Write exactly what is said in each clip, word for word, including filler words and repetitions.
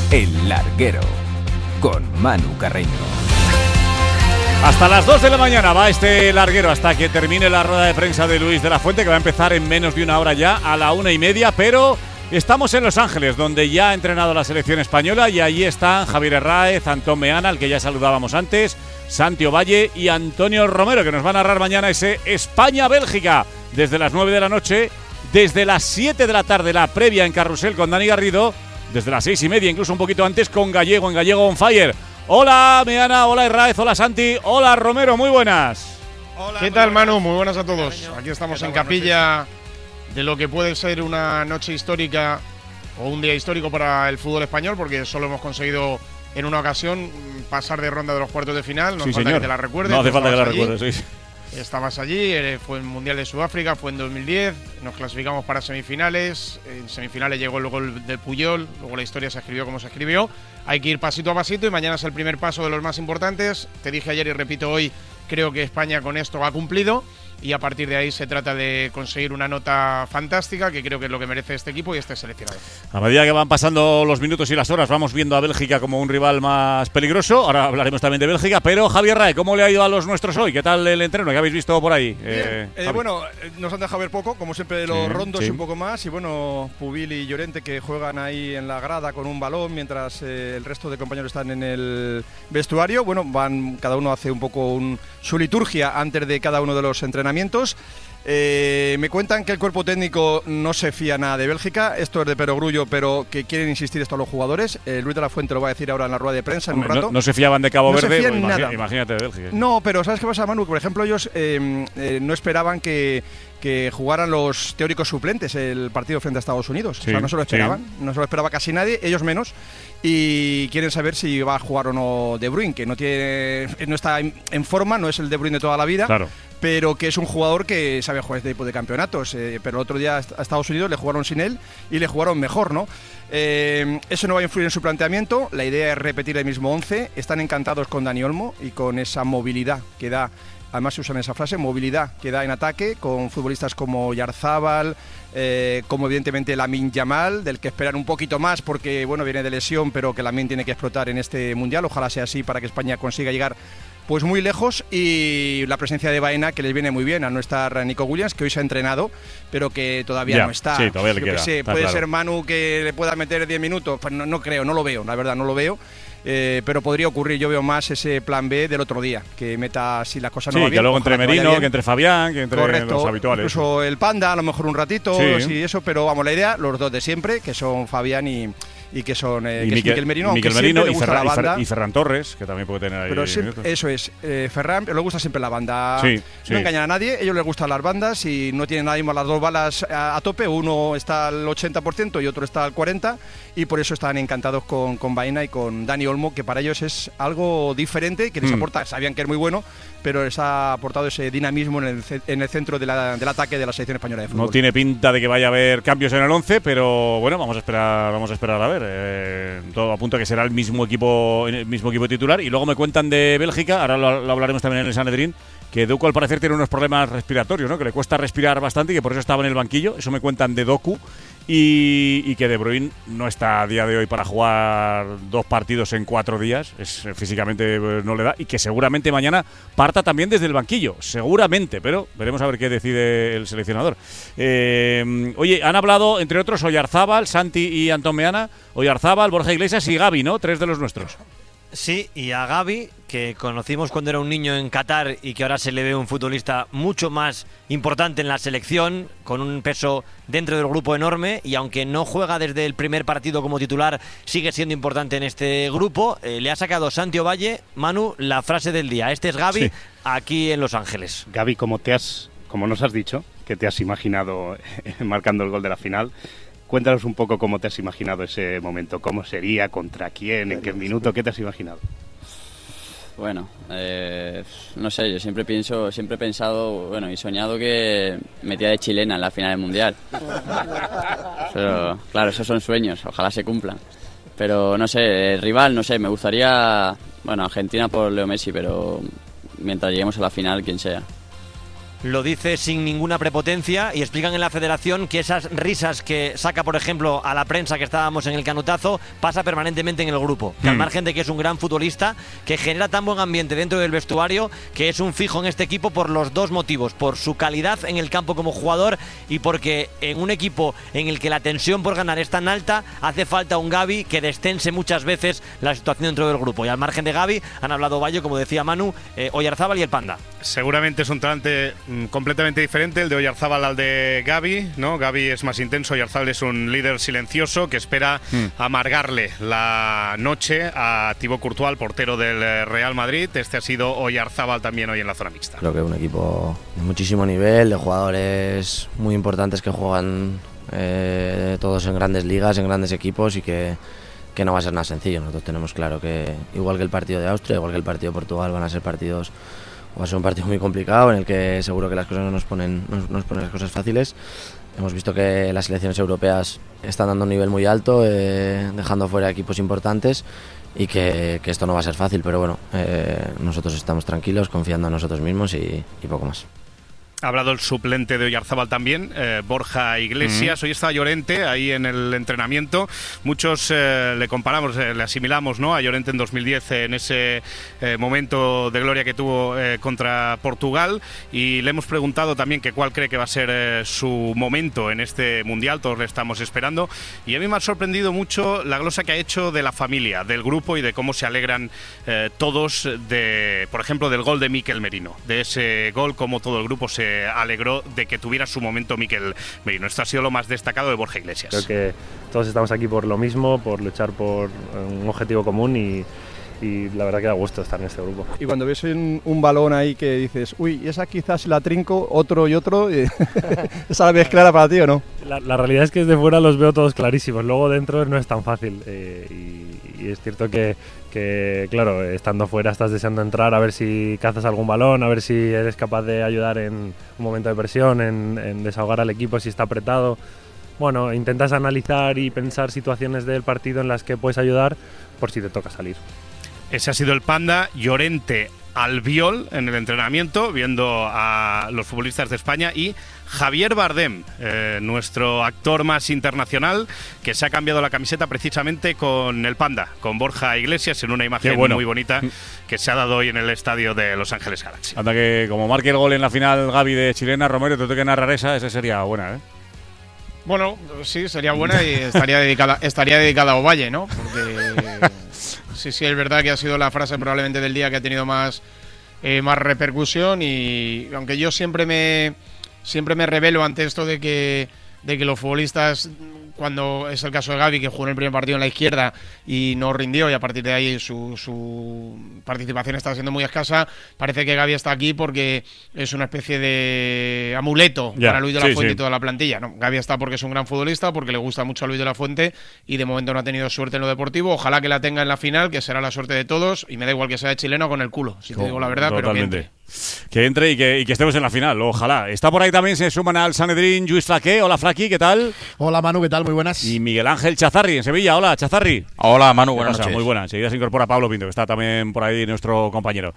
El Larguero, con Manu Carreño. Hasta las dos de la mañana va este larguero, hasta que termine la rueda de prensa de Luis de la Fuente, que va a empezar en menos de una hora ya, a la una y media, pero estamos en Los Ángeles, donde ya ha entrenado la selección española, y allí están Javier Herráez, Antón Meana, al que ya saludábamos antes, Santi Ovalle y Antonio Romero, que nos van a narrar mañana ese España-Bélgica, desde las nueve de la noche, desde las siete de la tarde, la previa en Carrusel con Dani Garrido, desde las seis y media, incluso un poquito antes, con Gallego, en Gallego on Fire. Hola Meana, hola Herráez, hola Santi, hola Romero, muy buenas. Hola, ¿qué tal Manu? Muy buenas a todos. Aquí estamos en capilla de lo que puede ser una noche histórica o un día histórico para el fútbol español, porque solo hemos conseguido en una ocasión pasar de ronda de los cuartos de final. No sí, hace falta señor. que te la recuerdes. No hace falta que la recuerdes, sí. Estabas allí, fue el Mundial de Sudáfrica, fue en dos mil diez, nos clasificamos para semifinales, en semifinales llegó el gol de Puyol, luego la historia se escribió como se escribió, hay que ir pasito a pasito y mañana es el primer paso de los más importantes. Te dije ayer y repito hoy, creo que España con esto ha cumplido y a partir de ahí se trata de conseguir una nota fantástica, que creo que es lo que merece este equipo y este seleccionado. A medida que van pasando los minutos y las horas, vamos viendo a Bélgica como un rival más peligroso. Ahora hablaremos también de Bélgica, pero Javier Rae, ¿cómo le ha ido a los nuestros hoy? ¿Qué tal el entreno que habéis visto por ahí? Eh, eh, bueno, nos han dejado ver poco, como siempre los sí, rondos sí. y un poco más, y bueno, Pubil y Llorente que juegan ahí en la grada con un balón, mientras eh, el resto de compañeros están en el vestuario. Bueno, van, cada uno hace un poco un, su liturgia antes de cada uno de los entrenamientos. Eh, me cuentan que el cuerpo técnico no se fía nada de Bélgica, esto es de perogrullo, pero que quieren insistir esto a los jugadores. Eh, Luis de la Fuente lo va a decir ahora en la rueda de prensa en Hombre, un rato. No, no se fiaban de Cabo no Verde, se fían pues imagi- nada. imagínate de Bélgica. No, pero ¿sabes qué pasa, Manu? Por ejemplo, ellos eh, eh, no esperaban que, que jugaran los teóricos suplentes el partido frente a Estados Unidos. Sí, o sea, no se lo esperaban, sí. no se lo esperaba casi nadie, ellos menos. Y quieren saber si va a jugar o no De Bruyne, que no tiene, no está en forma, no es el De Bruyne de toda la vida. Claro. Pero que es un jugador que sabe jugar este tipo de campeonatos. Eh, pero el otro día a Estados Unidos le jugaron sin él y le jugaron mejor, ¿no? Eh, eso no va a influir en su planteamiento. La idea es repetir el mismo once. Están encantados con Dani Olmo y con esa movilidad que da. Además se usan esa frase, movilidad que da en ataque, con futbolistas como Yarzábal, eh, como evidentemente Lamine Yamal, del que esperan un poquito más porque bueno, viene de lesión, pero que Lamine tiene que explotar en este Mundial. Ojalá sea así para que España consiga llegar pues muy lejos, y la presencia de Baena, que les viene muy bien, a no estar Nico Williams, que hoy se ha entrenado, pero que todavía ya, no está. Sí, todavía le Yo queda. que sé, puede claro. ser Manu que le pueda meter diez minutos, pues no, no creo, no lo veo, la verdad no lo veo. Eh, pero podría ocurrir, yo veo más ese plan B del otro día, que meta si la cosa no sí, va bien. que luego entre que Merino, que entre Fabián, que entre Correcto, los habituales. Incluso el Panda, a lo mejor un ratito, sí. y eso, pero vamos, la idea, los dos de siempre, que son Fabián y, y que son eh, y que Miquel, es Miquel Merino, Miquel aunque Merino siempre y, le gusta Ferran, la y, Fer, banda. y Ferran Torres, que también puede tener ahí. Pero siempre, eso es, eh, Ferran, pero le gusta siempre la banda. Sí, no sí. engañan a nadie, ellos les gustan las bandas y no tienen nada mismo las dos balas a, a tope, uno está al ochenta por ciento y otro está al cuarenta por ciento, y por eso están encantados con, con Baena y con Dani Olmo, que para ellos es algo diferente, que les Mm. aporta, sabían que es muy bueno, pero les ha aportado ese dinamismo en el, en el centro de la, del ataque de la selección española de fútbol. No tiene pinta de que vaya a haber cambios en el once, pero bueno, vamos a esperar, vamos a esperar a ver. Eh, todo apunta a que será el mismo equipo, el mismo equipo titular. Y luego me cuentan de Bélgica, ahora lo, lo hablaremos también en el Sanedrín, que Doku al parecer tiene unos problemas respiratorios, ¿no? Que le cuesta respirar bastante y que por eso estaba en el banquillo. Eso me cuentan de Doku. Y, y que De Bruyne no está a día de hoy para jugar dos partidos en cuatro días, es, físicamente no le da, y que seguramente mañana parta también desde el banquillo, seguramente, pero veremos a ver qué decide el seleccionador. Eh, oye, han hablado, entre otros, Oyarzábal, Santi y Antón Meana, Oyarzábal, Borja Iglesias y Gavi, ¿no? Tres de los nuestros. Sí, y a Gavi, que conocimos cuando era un niño en Qatar y que ahora se le ve un futbolista mucho más importante en la selección, con un peso dentro del grupo enorme, y aunque no juega desde el primer partido como titular, sigue siendo importante en este grupo. Eh, le ha sacado Santi Ovalle, Manu, la frase del día. Este es Gavi, sí, aquí en Los Ángeles. Gavi, como te has, como nos has dicho, que te has imaginado marcando el gol de la final, cuéntanos un poco cómo te has imaginado ese momento, cómo sería, contra quién, en qué minuto, ¿qué te has imaginado? Bueno, eh, no sé, yo siempre pienso, siempre he pensado, bueno, y soñado que metía de chilena en la final del Mundial. Pero, claro, esos son sueños, ojalá se cumplan. Pero no sé, el rival, no sé, me gustaría, bueno, Argentina por Leo Messi, pero mientras lleguemos a la final, quien sea. lo dice sin ninguna prepotencia y explican en la federación que esas risas que saca, por ejemplo, a la prensa que estábamos en el canutazo, pasa permanentemente en el grupo. Que al margen de que es un gran futbolista, que genera tan buen ambiente dentro del vestuario, que es un fijo en este equipo por los dos motivos: por su calidad en el campo como jugador y porque en un equipo en el que la tensión por ganar es tan alta, hace falta un Gavi que destense muchas veces la situación dentro del grupo. Y al margen de Gavi han hablado Bayo, como decía Manu, eh, Oyarzábal y el Panda. Seguramente es un talante mm, completamente diferente el de Oyarzábal al de Gavi, ¿no? Gavi es más intenso, Oyarzábal es un líder silencioso que espera mm. amargarle la noche a Thibaut Courtois, el portero del Real Madrid. Este ha sido Oyarzábal también hoy en la zona mixta. Creo que es un equipo de muchísimo nivel, de jugadores muy importantes que juegan eh, todos en grandes ligas, en grandes equipos, y que que no va a ser nada sencillo. Nosotros tenemos claro que, igual que el partido de Austria, igual que el partido de Portugal, van a ser partidos, va a ser un partido muy complicado en el que seguro que las cosas no nos ponen, nos, nos ponen las cosas fáciles. Hemos visto que las selecciones europeas están dando un nivel muy alto, eh, dejando fuera equipos importantes, y que, que esto no va a ser fácil, pero bueno, eh, nosotros estamos tranquilos, confiando en nosotros mismos y, y poco más. Ha hablado el suplente de Oyarzábal también, eh, Borja Iglesias. Mm. Hoy está Llorente ahí en el entrenamiento. Muchos eh, le comparamos, eh, le asimilamos, ¿no?, a Llorente en dos mil diez, eh, en ese eh, momento de gloria que tuvo eh, contra Portugal. Y le hemos preguntado también que cuál cree que va a ser eh, su momento en este Mundial. Todos le estamos esperando. Y a mí me ha sorprendido mucho la glosa que ha hecho de la familia, del grupo, y de cómo se alegran eh, todos, de, por ejemplo, del gol de Mikel Merino. De ese gol, cómo todo el grupo se alegró de que tuviera su momento Mikel Merino. Esto ha sido lo más destacado de Borja Iglesias. Creo que todos estamos aquí por lo mismo, por luchar por un objetivo común, y, y la verdad que da gusto estar en este grupo. Y cuando ves un, un balón ahí que dices, uy, esa quizás la trinco, otro y otro, y ¿esa la ves clara para ti o no? La, la realidad es que desde fuera los veo todos clarísimos, luego dentro no es tan fácil, eh, y, y es cierto que que claro, estando fuera estás deseando entrar a ver si cazas algún balón, a ver si eres capaz de ayudar en un momento de presión, en, en desahogar al equipo si está apretado. Bueno, intentas analizar y pensar situaciones del partido en las que puedes ayudar por si te toca salir. Ese ha sido el Panda. Llorente Albiol en el entrenamiento, viendo a los futbolistas de España, y Javier Bardem, eh, nuestro actor más internacional, que se ha cambiado la camiseta precisamente con el Panda, con Borja Iglesias, en una imagen bueno. muy bonita que se ha dado hoy en el estadio de Los Ángeles Galaxy. Anda que como marque el gol en la final Gavi de Chilena, Romero, te tengo que narrar esa, esa sería buena, ¿eh? Bueno, sí, sería buena y estaría dedicada, estaría dedicada a Ovalle, ¿no? Porque sí, sí, es verdad que ha sido la frase probablemente del día que ha tenido más, eh, más repercusión, y aunque yo siempre me siempre me revelo ante esto de que de que los futbolistas, cuando es el caso de Gavi, que jugó en el primer partido en la izquierda y no rindió, y a partir de ahí su, su participación está siendo muy escasa, parece que Gavi está aquí porque es una especie de amuleto ya, para Luis de la sí, Fuente sí. y toda la plantilla. No, Gavi está porque es un gran futbolista, porque le gusta mucho a Luis de la Fuente, y de momento no ha tenido suerte en lo deportivo. Ojalá que la tenga en la final, que será la suerte de todos, y me da igual que sea de chileno con el culo, si te digo la verdad, totalmente. Pero que entre. Que entre y que, y que estemos en la final, ojalá. Está por ahí también, se suman al Sanedrín Lluís Flaqué. Hola, Flaqui, ¿qué tal? Hola, Manu, ¿qué tal? Muy buenas. Y Miguel Ángel Chazarri en Sevilla. Hola, Chazarri. Hola, Manu, buenas noches. Muy buena. Enseguida se incorpora Pablo Pinto, que está también por ahí nuestro compañero.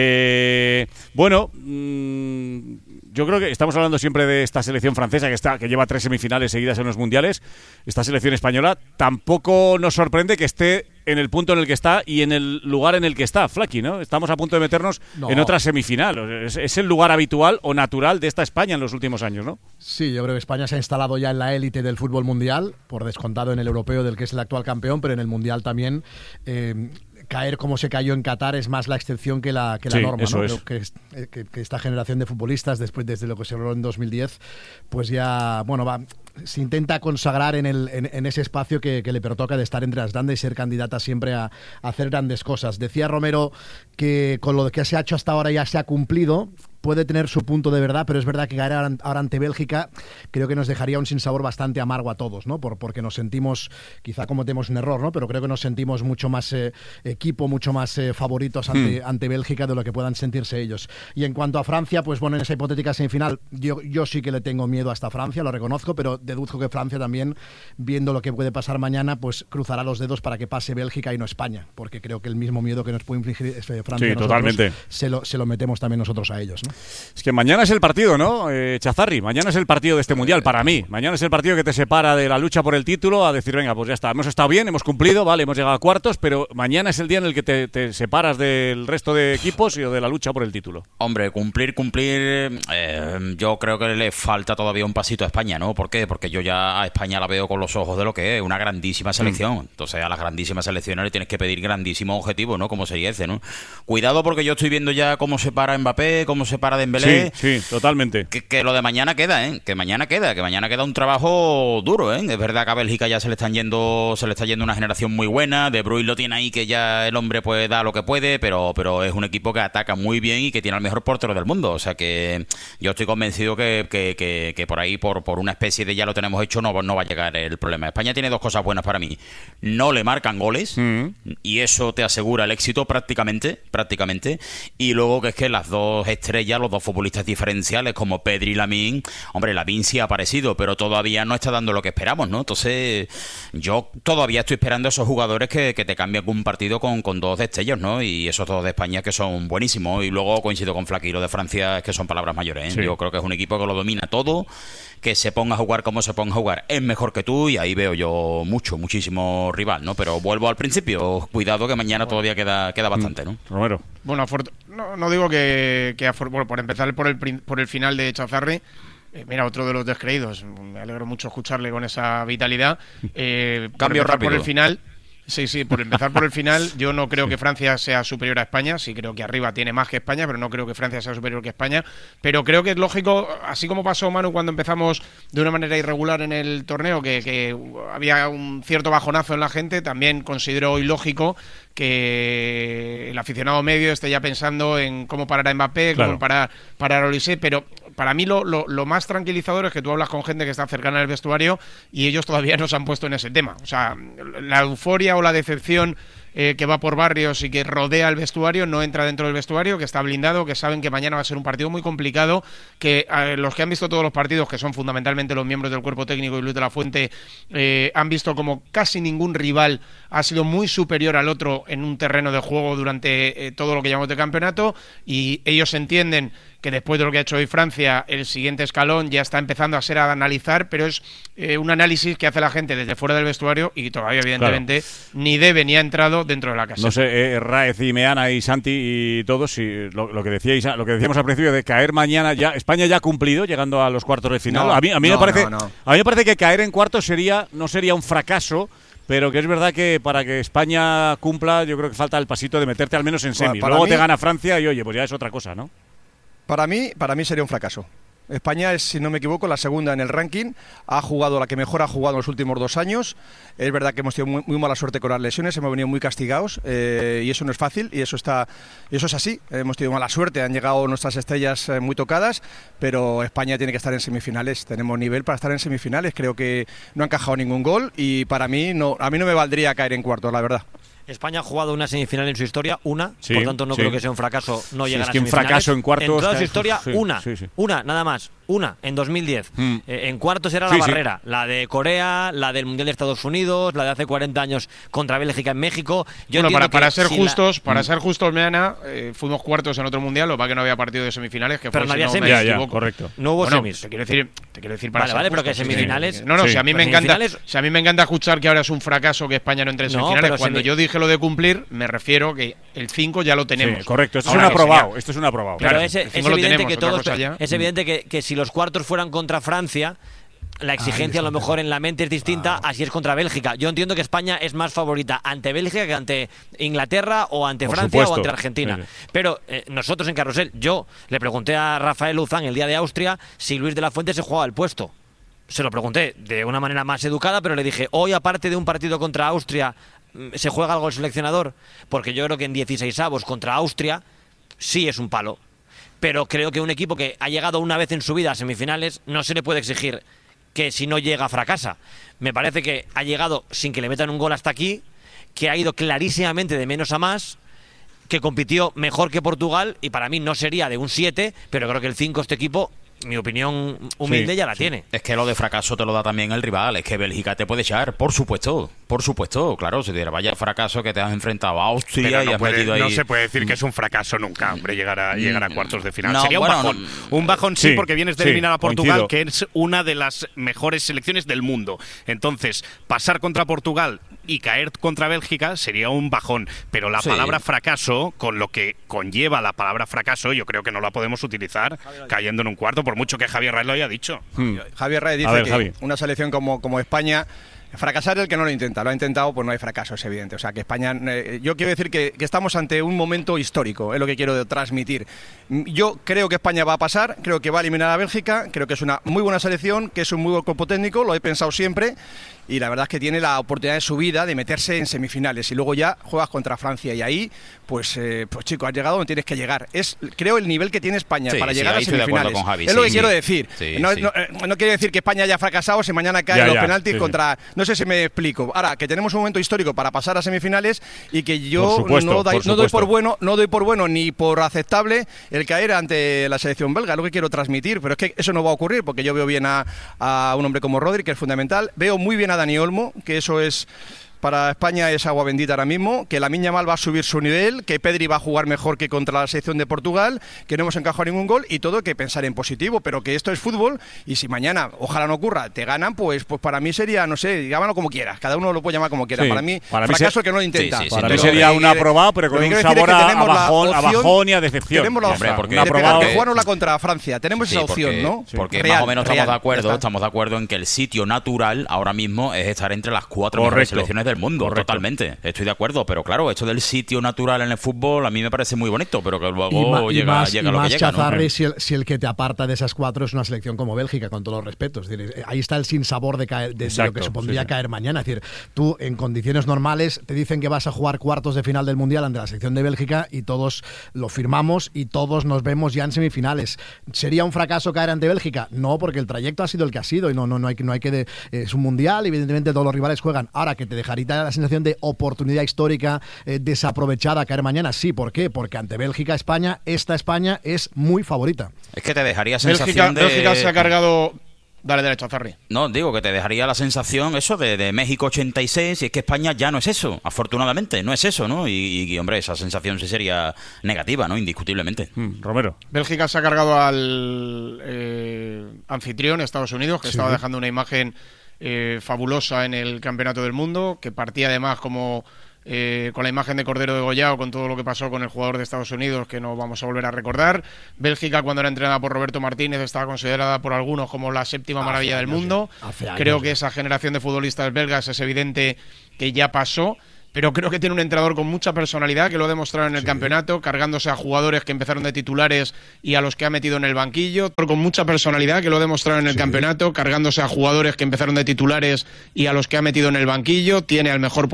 Eh, bueno, mmm, yo creo que estamos hablando siempre de esta selección francesa que está que lleva tres semifinales seguidas en los mundiales. Esta selección española tampoco nos sorprende que esté en el punto en el que está y en el lugar en el que está, Flaqui, ¿no? Estamos a punto de meternos no. en otra semifinal. Es, es el lugar habitual o natural de esta España en los últimos años, ¿no? Sí, yo creo que España se ha instalado ya en la élite del fútbol mundial, por descontado en el europeo, del que es el actual campeón, pero en el mundial también. Eh, caer como se cayó en Qatar es más la excepción que la, que la sí, norma, eso ¿no? Es. Creo que, que, que esta generación de futbolistas, después desde lo que se habló en dos mil diez, pues ya, bueno, va, se intenta consagrar en, el, en, en ese espacio que, que le pertoca de estar entre las grandes y ser candidata siempre a, a hacer grandes cosas. Decía Romero que con lo que se ha hecho hasta ahora ya se ha cumplido. Puede tener su punto de verdad, pero es verdad que caer ahora ante Bélgica creo que nos dejaría un sinsabor bastante amargo a todos, ¿no? Por, porque nos sentimos, quizá cometemos un error, ¿no? Pero creo que nos sentimos mucho más eh, equipo, mucho más eh, favoritos ante, mm. ante Bélgica de lo que puedan sentirse ellos. Y en cuanto a Francia, pues bueno, en esa hipotética semifinal, yo, yo sí que le tengo miedo hasta Francia, lo reconozco, pero deduzco que Francia también, viendo lo que puede pasar mañana, pues cruzará los dedos para que pase Bélgica y no España, porque creo que el mismo miedo que nos puede infligir Francia sí, a nosotros, totalmente. Se, lo, se lo metemos también nosotros a ellos, ¿no? Es que mañana es el partido, ¿no, eh, Chazarri? Mañana es el partido de este Mundial, para mí. Mañana es el partido que te separa de la lucha por el título a decir, venga, pues ya está, hemos estado bien, hemos cumplido, vale, hemos llegado a cuartos, pero mañana es el día en el que te, te separas del resto de equipos y de la lucha por el título. Hombre, cumplir, cumplir, eh, yo creo que le falta todavía un pasito a España, ¿no? ¿Por qué? Porque yo ya a España la veo con los ojos de lo que es, una grandísima selección. Mm. Entonces a las grandísimas selecciones le tienes que pedir grandísimos objetivos, ¿no? Como sería ese, ¿no? Cuidado porque yo estoy viendo ya cómo se para Mbappé, cómo se para Dembélé. Sí, sí, totalmente. Que, que lo de mañana queda, ¿eh? Que mañana queda, que mañana queda un trabajo duro, ¿eh? Es verdad que a Bélgica ya se le están yendo, se le está yendo una generación muy buena. De Bruyne lo tiene ahí, que ya el hombre puede dar lo que puede, pero, pero es un equipo que ataca muy bien y que tiene al mejor portero del mundo. O sea que yo estoy convencido que, que, que, que por ahí, por, por una especie de ya lo tenemos hecho, no, no va a llegar el problema. España tiene dos cosas buenas para mí. No le marcan goles, mm. y eso te asegura el éxito prácticamente, prácticamente. Y luego que es que las dos estrellas, los dos futbolistas diferenciales como Pedri y Lamine, hombre, Lamine sí ha aparecido, pero todavía no está dando lo que esperamos, ¿no? Entonces yo todavía estoy esperando a esos jugadores que, que te cambian un partido con, con dos destellos, ¿no? Y esos dos de España que son buenísimos. Y luego coincido con Flaqui, lo de Francia es que son palabras mayores, ¿eh? Sí. Yo creo que es un equipo que lo domina todo, que se ponga a jugar como se ponga a jugar es mejor que tú, y ahí veo yo mucho, muchísimo rival, ¿no? Pero vuelvo al principio, cuidado que mañana bueno. todavía queda, queda bastante, ¿no? Romero. Bueno, no, no digo que, que bueno, por empezar por el, por el final de Chazarri, eh, mira, otro de los descreídos, me alegro mucho escucharle con esa vitalidad. Eh, Cambio por rápido. Por el final... Sí, sí, por empezar por el final, yo no creo que Francia sea superior a España, sí creo que arriba tiene más que España, pero no creo que Francia sea superior que España, pero creo que es lógico, así como pasó, Manu, cuando empezamos de una manera irregular en el torneo, que, que había un cierto bajonazo en la gente, también considero hoy lógico que el aficionado medio esté ya pensando en cómo parar a Mbappé, claro. cómo parar, parar a Olise, pero para mí lo, lo, lo más tranquilizador es que tú hablas con gente que está cercana al vestuario y ellos todavía no se han puesto en ese tema. O sea, la euforia o la decepción eh, que va por barrios y que rodea el vestuario no entra dentro del vestuario, que está blindado, que saben que mañana va a ser un partido muy complicado, que eh, los que han visto todos los partidos, que son fundamentalmente los miembros del cuerpo técnico y Luis de la Fuente, eh, han visto como casi ningún rival ha sido muy superior al otro en un terreno de juego durante eh, todo lo que llamamos de campeonato, y ellos entienden que después de lo que ha hecho hoy Francia, el siguiente escalón ya está empezando a ser a analizar, pero es eh, un análisis que hace la gente desde fuera del vestuario y todavía evidentemente claro. ni debe ni ha entrado dentro de la casa. No sé, eh, Raez y Meana y Santi y todos, y lo, lo que decíais, lo que decíamos al principio de caer mañana, ya España ya ha cumplido llegando a los cuartos de final. No, a mí, a mí no, me parece, no, no. a mí me parece que caer en cuartos sería no sería un fracaso. Pero que es verdad que para que España cumpla, yo creo que falta el pasito de meterte al menos en semis. Luego mí, te gana Francia y oye, pues ya es otra cosa, ¿no? Para mí, para mí sería un fracaso. España es, si no me equivoco, la segunda en el ranking. Ha jugado la que mejor ha jugado en los últimos dos años. Es verdad que hemos tenido muy, muy mala suerte con las lesiones, hemos venido muy castigados eh, y eso no es fácil y eso está, y eso es así. Hemos tenido mala suerte, han llegado nuestras estrellas eh, muy tocadas, pero España tiene que estar en semifinales. Tenemos nivel para estar en semifinales. Creo que no ha encajado ningún gol y para mí no, a mí no me valdría caer en cuartos, la verdad. España ha jugado una semifinal en su historia, una, sí, por tanto no sí. creo que sea un fracaso no sí, llegar es a que semifinales. Un fracaso en cuartos. En toda su historia, sí, una, sí, sí. una, nada más, una, en dos mil diez. Mm. Eh, en cuartos era sí, la barrera, sí. la de Corea, la del Mundial de Estados Unidos, la de hace cuarenta años contra Bélgica en México. Yo bueno, para, para ser si justos, la... para ser justos, Meana, eh, fuimos cuartos en otro Mundial, lo que pasa que no había partido de semifinales, que pero fue no había si semis. no ya, ya, correcto. No hubo bueno, semis. Te quiero decir, te quiero decir para vale, ser vale, justos, pero que semifinales. No, no, sí. si a mí me Pero encanta, semifinales... si a mí me encanta escuchar que ahora es un fracaso que España no entre en semifinales, no, cuando semi... yo dije lo de cumplir, me refiero que el cinco ya lo tenemos. Sí, correcto, esto Ahora es un aprobado, sería... esto es un aprobado. Pero claro. es, es evidente evidente que todos, ya... es evidente que, que si los cuartos fueran contra Francia, la exigencia a lo mejor en la mente es distinta, ah. así es contra Bélgica. Yo entiendo que España es más favorita ante Bélgica que ante Inglaterra o ante Por Francia supuesto. o ante Argentina. Sí, sí. Pero eh, nosotros en Carrusel, yo le pregunté a Rafael Luzán el día de Austria si Luis de la Fuente se jugaba el puesto. Se lo pregunté de una manera más educada, pero le dije, hoy aparte de un partido contra Austria, ¿se juega algo el seleccionador? Porque yo creo que en dieciseisavos contra Austria sí es un palo. Pero creo que un equipo que ha llegado una vez en su vida a semifinales no se le puede exigir que si no llega fracasa. Me parece que ha llegado sin que le metan un gol hasta aquí, que ha ido clarísimamente de menos a más, que compitió mejor que Portugal y para mí no sería de un siete, pero creo que el cinco este equipo mi opinión humilde Sí, ya la sí. tiene. Es que lo de fracaso te lo da también el rival. Es que Bélgica te puede echar, por supuesto. Por supuesto, claro. Si te vaya fracaso que te has enfrentado a Austria Pero y no, has puede- metido ahí. no se puede decir que es un fracaso nunca, hombre, llegar a, llegar a cuartos de final. No, Sería bueno, un bajón. no- un bajón sí, Sí, porque vienes de sí, eliminar a Portugal, coincido. que es una de las mejores selecciones del mundo. Entonces, pasar contra Portugal y caer contra Bélgica sería un bajón. Pero la Sí. palabra fracaso, con lo que conlleva la palabra fracaso, yo creo que no la podemos utilizar cayendo en un cuarto, por mucho que Javier Rey lo haya dicho. Hmm. Javier Rey A dice ver, que Javi. una selección como, como España, fracasar es el que no lo intenta. Lo ha intentado, pues no hay fracaso, es evidente. O sea, que España... eh, yo quiero decir que, que estamos ante un momento histórico, es lo que quiero transmitir. Mm, Yo creo que España va a pasar, creo que va a eliminar a Bélgica, creo que es una muy buena selección, que es un muy buen cuerpo técnico, lo he pensado siempre, y la verdad es que tiene la oportunidad de su vida de meterse en semifinales, y luego ya juegas contra Francia, y ahí, pues, eh, pues chico, has llegado donde tienes que llegar. Es, creo, el nivel que tiene España Sí, para sí, llegar ahí a estoy de acuerdo semifinales. con Javi, es sí, lo que sí. quiero decir. Sí, no, sí. no, eh, no quiere decir que España haya fracasado si mañana caen Ya, los ya, penaltis sí, sí. contra... No sé si me explico. Ahora, que tenemos un momento histórico para pasar a semifinales y que Por yo supuesto, no, dai- por no doy por supuesto. bueno, no doy por bueno ni por aceptable el caer ante la selección belga, es lo que quiero transmitir, pero es que eso no va a ocurrir porque yo veo bien a, a un hombre como Rodri, que es fundamental, veo muy bien a Dani Olmo, que eso es... Para España es agua bendita ahora mismo, que Lamine Yamal va a subir su nivel, que Pedri va a jugar mejor que contra la selección de Portugal, que no hemos encajado ningún gol y todo hay que pensar en positivo, pero que esto es fútbol y si mañana, ojalá no ocurra, te ganan, pues pues para mí sería, no sé, llámalo como quieras, cada uno lo puede llamar como quiera. Sí, para mí, para mí fracaso se- el que no lo intenta. Sí, sí, sí, Para mí pero sería lo que un quiere- aprobado, pero lo con que un quiero decir sabor es que a, a tenemos la bajón, a opción- bajón y a decepción. Tenemos la Hombre, opción porque- de, Una pegar- probado- de jugárnosla contra Francia, tenemos Sí, esa porque- opción, ¿no? Porque Real, más o menos estamos real, de ya acuerdo, está. estamos de acuerdo en que el sitio natural ahora mismo es estar entre las cuatro mejores Correcto. selecciones del mundo, Correcto. totalmente. Estoy de acuerdo, pero claro, esto del sitio natural en el fútbol a mí me parece muy bonito, pero que luego Y, ma- y llega, más, llega y lo más que llega, ¿no? Chazarri si, el, si el que te aparta de esas cuatro es una selección como Bélgica, con todos los respetos. Es decir, eh, ahí está el sinsabor de, caer, de, de lo Exacto, que supondría sí, sí. caer mañana. Es decir, tú en condiciones normales te dicen que vas a jugar cuartos de final del Mundial ante la selección de Bélgica y todos lo firmamos y todos nos vemos ya en semifinales. ¿Sería un fracaso caer ante Bélgica? No, porque el trayecto ha sido el que ha sido y no, no, no hay, que- no hay que... de- es un Mundial, evidentemente todos los rivales juegan. Ahora, que te dejaría la sensación de oportunidad histórica eh, desaprovechada caer mañana, sí. ¿Por qué? Porque ante Bélgica, España, esta España es muy favorita. Es que te dejaría Bélgica, sensación de... Bélgica se ha cargado. Dale derecho a Zarri. No, digo que te dejaría la sensación eso de, de México ochenta y seis y es que España ya no es eso, afortunadamente, no es eso, ¿no? Y, y, y, hombre, esa sensación sí sería negativa, ¿no? Indiscutiblemente. Hmm, Romero. Bélgica se ha cargado al eh, anfitrión, Estados Unidos, que Sí. estaba dejando una imagen eh, fabulosa en el Campeonato del Mundo, que partía además como eh, con la imagen de Cordero degollado, con todo lo que pasó con el jugador de Estados Unidos, que no vamos a volver a recordar. Bélgica, cuando era entrenada por Roberto Martínez, estaba considerada por algunos como la séptima maravilla del mundo. Hace años, Creo ya. que esa generación de futbolistas belgas es evidente que ya pasó. Pero creo que tiene un entrenador con mucha personalidad, que lo ha demostrado en el campeonato, cargándose a jugadores que empezaron de titulares y a los que ha metido en el banquillo. Con mucha personalidad, que lo ha demostrado en el campeonato, cargándose a jugadores que empezaron de titulares y a los que ha metido en el banquillo. Tiene al mejor